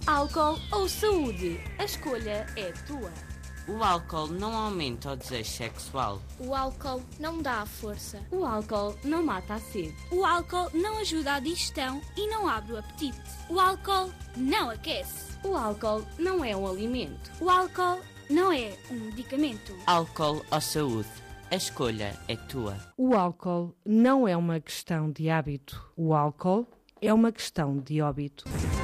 Álcool ou saúde? A escolha é tua. O álcool não aumenta o desejo sexual. O álcool não dá a força. O álcool não mata a sede. O álcool não ajuda à digestão e não abre o apetite. O álcool não aquece. O álcool não é um alimento. O álcool não é um medicamento. Álcool ou saúde? A escolha é tua. O álcool não é uma questão de hábito. O álcool é uma questão de óbito.